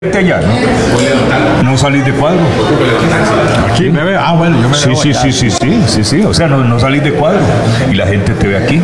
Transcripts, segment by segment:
Allá, ¿no? No salís de cuadro. Aquí me ve. Ah, bueno, yo me veo allá. Sí. O sea, no salís de cuadro y la gente te ve aquí.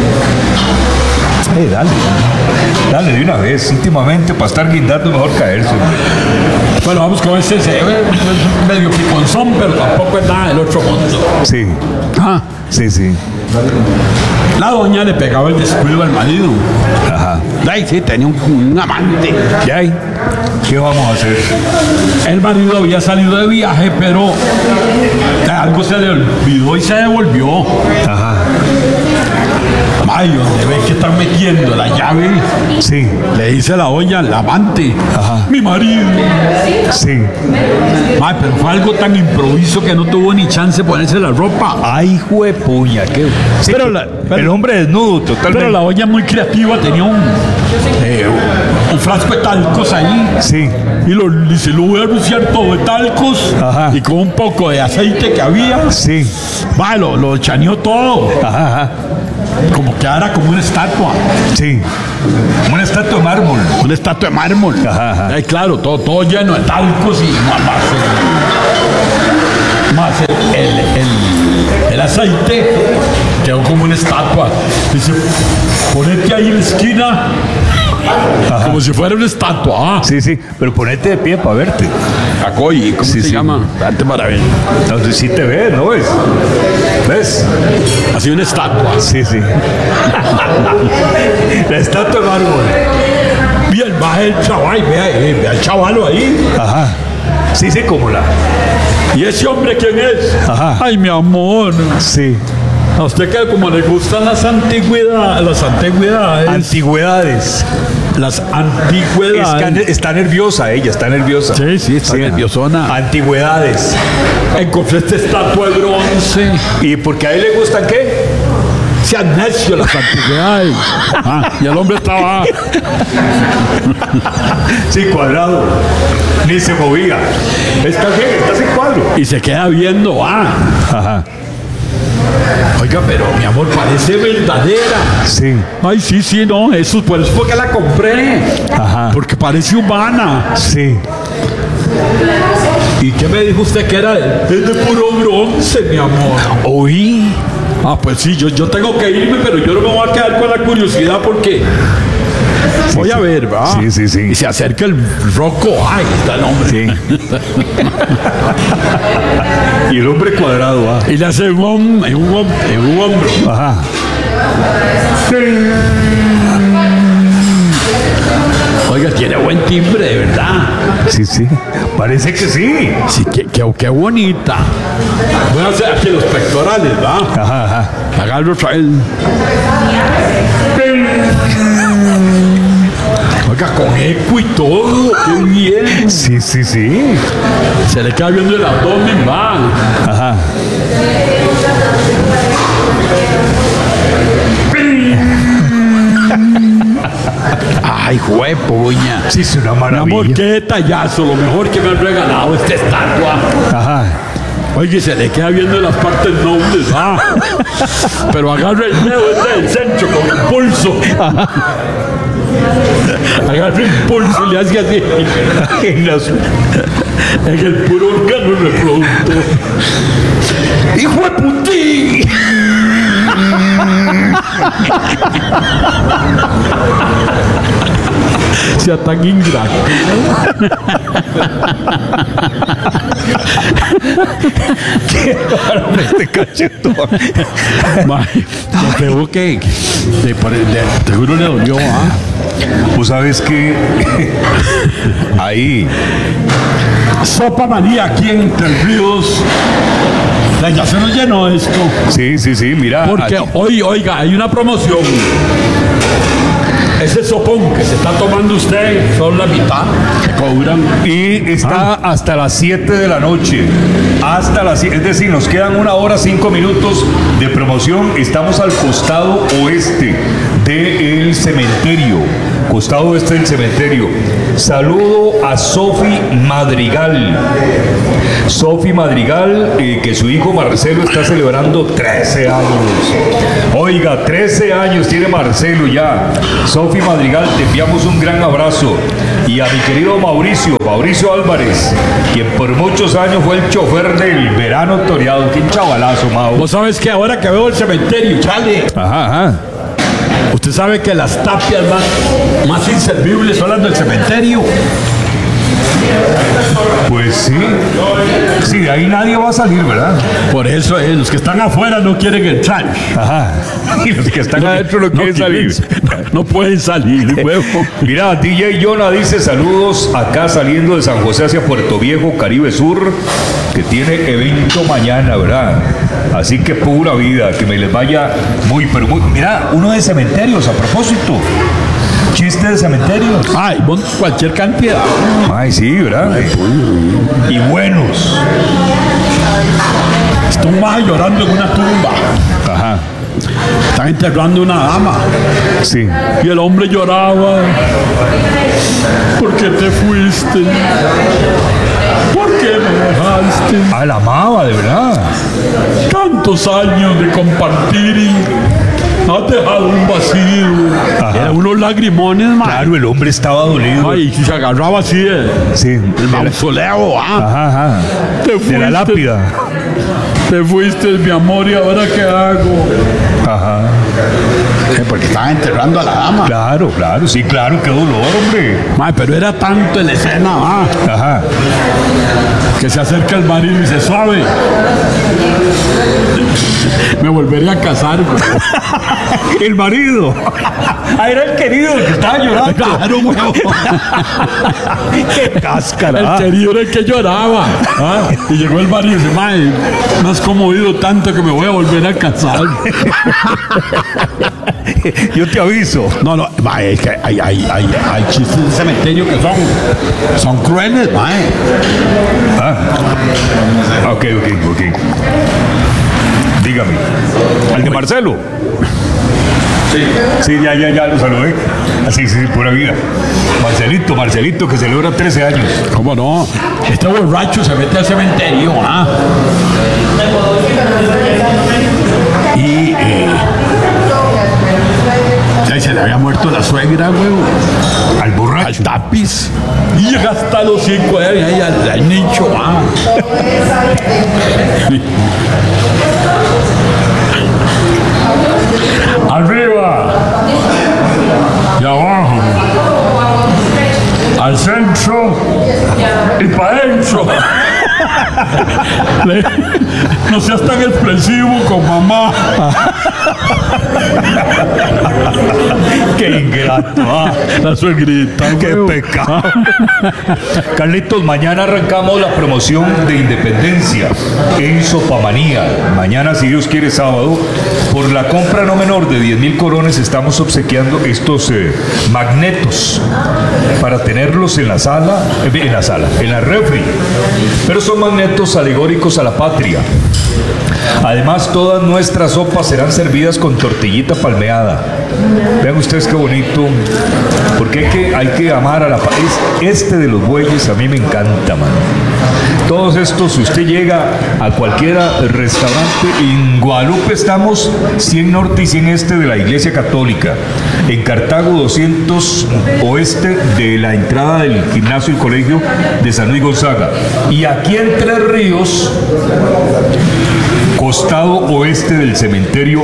Dale de una vez. Últimamente, para estar guindando, mejor caerse. Bueno, vamos con este. Se ve medio piconzón, pero tampoco es nada del otro mundo. Sí. Ah, Sí. la doña le pegaba el descuido al marido. Ajá. Ay, sí, tenía un amante. ¿Ya hay? ¿Qué vamos a hacer? El marido había salido de viaje, pero algo se le olvidó y se devolvió. Ajá. Ay, donde ve que están metiendo la llave, Sí. le dice la doña, la amante, Ajá. mi marido. Sí. Ay, pero fue algo tan improviso que no tuvo ni chance de ponerse la ropa. Ay, juepuña, qué. Sí, Pero el hombre desnudo, totalmente. Pero la doña muy creativa tenía un frasco de talcos ahí. Sí. Y se lo voy a rociar todo de talcos. Ajá. Y con un poco de aceite que había. Sí. Va, lo chaneó todo. Ajá. Como que era como una estatua. Sí. Una estatua de mármol. Una estatua de mármol. Ajá. Ay, claro, todo lleno de talcos y más el aceite. Quedó como una estatua. Dice, ponete ahí en la esquina. Ajá. Como si fuera una estatua. Sí. Pero ponete de pie para verte. Acoy, ¿cómo se llama? Date para ver. Entonces sí te ves, ¿no ves? ¿Ves? Así una estatua. Sí. La estatua de mármol. Bien, baja el chaval, vea el chavalo ahí. Ajá. Sí, como la. ¿Y ese hombre quién es? Ajá. Ay, mi amor. Sí. A usted que como le gustan las antigüedades. Antigüedades. Las antigüedades. Está nerviosa ella, está nerviosa. Sí, está nerviosona. Antigüedades. Encontré esta estatua de bronce. ¿Y porque a él le gustan qué? Sean necios las antigüedades. Y el hombre estaba. Sí, cuadrado. Ni se movía. Está bien, estás en cuadro. Y se queda viendo. Ajá. Oiga, pero mi amor, parece verdadera. Sí. Ay, sí, no, eso por eso fue que la compré. Ajá. Porque parece humana. Sí. ¿Y qué me dijo usted que era? Es de puro bronce, mi amor. Oí. Pues sí, yo tengo que irme, pero yo no me voy a quedar con la curiosidad porque voy a ver, ¿va? Sí. Y se acerca el Rocco. Ay, está el hombre. Sí. Y el hombre cuadrado, Y le hace un hombro. Ajá. Oiga, tiene buen timbre, de verdad. Sí. Parece que sí. Sí, qué bonita. Voy a hacer aquí los pectorales, ¿va? Ajá. Agarro otra vez. Oiga, con eco y todo. Qué bien. Sí. Se le queda viendo el abdomen, va. Ajá. Ay, juepuña. Sí, es una maravilla. Mi amor, qué detallazo. Lo mejor que me han regalado esta estatua. Ajá. Oye, se le queda viendo las partes nobles. Pero agarra el dedo del centro con el pulso. Agarra el pulso y le hace así. En el puro órgano reproductor. ¡Hijo de putín! Sea tan ingrato. Qué bárbaro este cachetón. Creo que seguro le dolió, Pues sabes que ahí. Sopa María aquí en Entre Ríos. Ya se nos llenó esto. Sí, mira. Porque aquí. hoy, oiga, hay una promoción. Ese sopón que se está tomando usted son la mitad que cobran. Y está hasta las 7 de la noche. Hasta las 7, es decir, nos quedan 1 hora 5 minutos de promoción. Estamos al costado oeste del cementerio. costado oeste del cementerio. Saludo a Sofi Madrigal. Sofi Madrigal, que su hijo Marcelo está celebrando 13 años. Oiga, 13 años tiene Marcelo ya. Sofi Madrigal, te enviamos un gran abrazo. Y a mi querido Mauricio Álvarez, quien por muchos años fue el chofer del verano toreado. Qué chavalazo, Mau. Vos sabes que ahora que veo el cementerio, chale. Ajá. Usted sabe que las tapias más inservibles son las del cementerio. Pues sí. Sí, de ahí nadie va a salir, ¿verdad? Por eso los que están afuera no quieren entrar. Ajá. Y los que están adentro no quieren salir. No pueden salir, huevo. Mira, DJ Jonah dice saludos acá saliendo de San José hacia Puerto Viejo, Caribe Sur, que tiene evento mañana, ¿verdad? Así que pura vida, que me les vaya muy, pero muy... Mira, uno de cementerios, a propósito. Chiste de cementerios. Ay, cualquier cantidad. Ay, sí, ¿verdad? Y buenos. Está un maje llorando en una tumba. Ajá. Están enterrando una dama. Sí. Y el hombre lloraba. ¿Por qué te fuiste? ¿Por qué me dejaste? Ah, la amaba, de verdad. Tantos años de compartir y has dejado un vacío. Ajá. Era unos lagrimones, man. Claro, el hombre estaba dolido. Ay, y se agarraba así Sí. el mausoleo. Ajá, ajá. De la lápida. Te fuiste, mi amor, ¿y ahora qué hago? Ajá. Porque estaban enterrando a la dama. Claro, claro, sí, claro, qué dolor, hombre. Ay, pero era tanto en la escena, Ajá. que se acerca el marido y dice, suave. Me volvería a casar, güey. El marido. Ah, era el querido el que estaba llorando. Claro, güey. Qué cáscara. El querido era el que lloraba. Y llegó el marido y dice, mae, me has conmovido tanto que me voy a volver a casar. Yo te aviso. No, mae, es que hay chistes de cementerio que son crueles, mae. Ok. Dígame. ¿El de Marcelo? Sí, ya lo saludé. Sí, pura vida. Marcelito, que celebra 13 años. ¿Cómo no? Este borracho se mete al cementerio, Y ya se le había muerto la suegra, huevo. Al borracho. Al tapiz. Y llega hasta los 5 ahí al nicho, Arriba y abajo, al centro y para adentro. No seas tan expresivo con mamá. Qué ingrato. La suegrita. Qué pecado. Carlitos, mañana arrancamos la promoción de Independencia en Sopamanía. Mañana, si Dios quiere, sábado, por la compra no menor de 10,000 colones estamos obsequiando estos magnetos para tenerlos en la refri. Pero son magnetos alegóricos a la patria. Además, todas nuestras sopas serán servidas con tortillita palmeada. Vean ustedes qué bonito. Porque hay que amar a la patria. Este de los bueyes a mí me encanta, man. Todos estos, si usted llega a cualquier restaurante, en Guadalupe estamos 100 norte y 100 este de la Iglesia Católica. En Cartago 200 oeste de la entrada del gimnasio y colegio de San Luis Gonzaga. Y aquí en Tres Ríos, costado oeste del cementerio,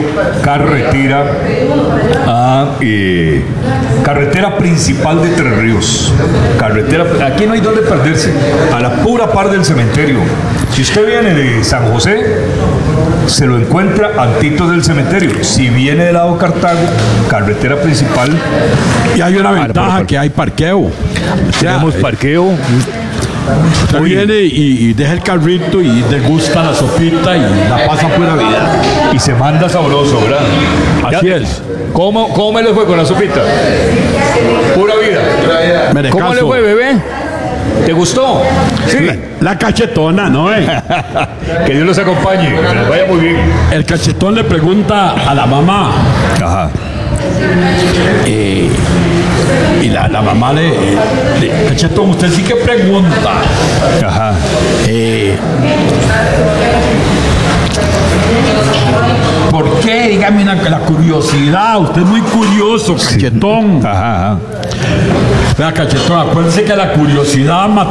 carretera principal de Tres Ríos. Aquí no hay donde perderse, a la pura par del cementerio. Si usted viene de San José, se lo encuentra antito del cementerio. Si viene del lado Cartago, carretera principal. Y hay una ventaja, que hay parqueo. Tenemos parqueo. Usted viene y deja el carrito y degusta la sopita y la pasa pura vida. Y se manda sabroso, ¿verdad? Así es. ¿Cómo me le fue con la sopita? Pura vida. ¿Cómo le fue, bebé? ¿Te gustó? Sí. La cachetona, ¿no? Que Dios los acompañe, que les vaya muy bien. El cachetón le pregunta a la mamá. Ajá. Y la mamá Cachetón, usted sí que pregunta. Ajá. ¿Por qué? Dígame la curiosidad. Usted es muy curioso, Cachetón. Ajá. Vea, Cachetón, acuérdese que la curiosidad